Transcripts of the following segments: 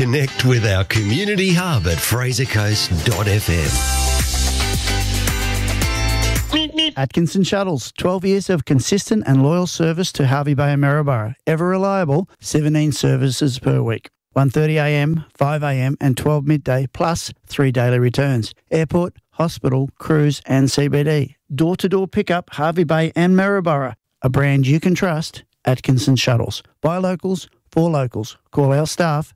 Connect with our community hub at frasercoast.fm. Atkinson Shuttles, 12 years of consistent and loyal service to Hervey Bay and Maryborough. Ever reliable, 17 services per week. 1:30am, 5am and 12 midday, plus 3 daily returns. Airport, hospital, cruise and CBD. Door-to-door pickup, Hervey Bay and Maryborough. A brand you can trust, Atkinson Shuttles. Buy locals, for locals. Call our staff,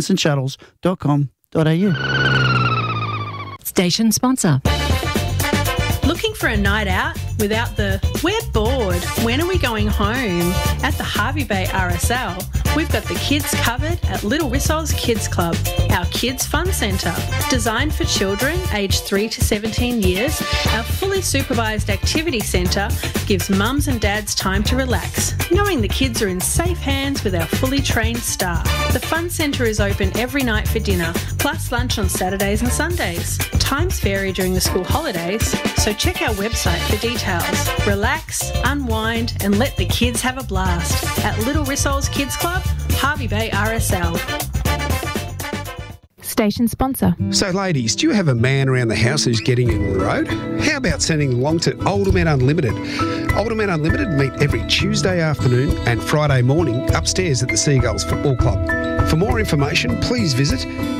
atkinsonshuttles.com.au. Station sponsor. Looking for a night out without the "we're bored, when are we going home"? At the Hervey Bay RSL, we've got the kids covered at Little Rissol's Kids Club, our kids fun centre. Designed for children aged 3 to 17 years, our fully supervised activity centre gives mums and dads time to relax, knowing the kids are in safe hands with our fully trained staff. The fun centre is open every night for dinner, plus lunch on Saturdays and Sundays. Times vary during the school holidays, so check our website for details. Relax, unwind and let the kids have a blast at Little Rissol's Kids Club, Hervey Bay RSL. Station sponsor. So ladies, do you have a man around the house who's getting in the road? How about sending along to Older Men Unlimited? Older Men Unlimited meet every Tuesday afternoon and Friday morning upstairs at the Seagulls Football Club. For more information, please visit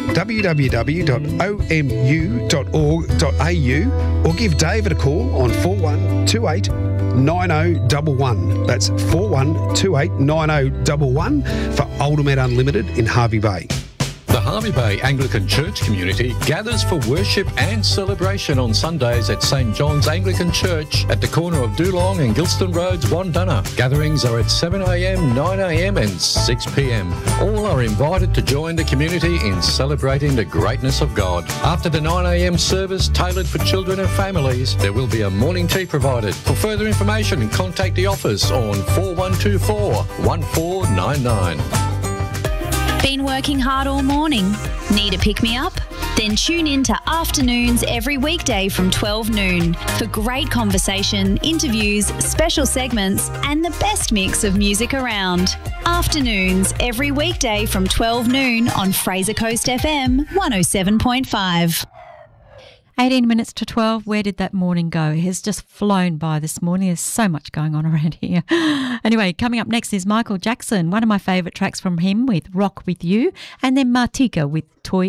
www.omu.org.au or give David a call on 4128 9011. That's 4128 9011 for Older Men Unlimited in Hervey Bay. The Hervey Bay Anglican Church community gathers for worship and celebration on Sundays at St John's Anglican Church at the corner of Doolong and Gilston Roads, Wandunna. Gatherings are at 7am, 9am and 6pm. All are invited to join the community in celebrating the greatness of God. After the 9am service tailored for children and families, there will be a morning tea provided. For further information, contact the office on 4124 1499. Been working hard all morning? Need a pick-me-up? Then tune in to Afternoons every weekday from 12 noon for great conversation, interviews, special segments and the best mix of music around. Afternoons every weekday from 12 noon on Fraser Coast FM 107.5. 18 minutes to 12. Where did that morning go? It has just flown by this morning. There's so much going on around here. Anyway, coming up next is Michael Jackson, one of my favourite tracks from him with Rock With You, and then Martika with Toy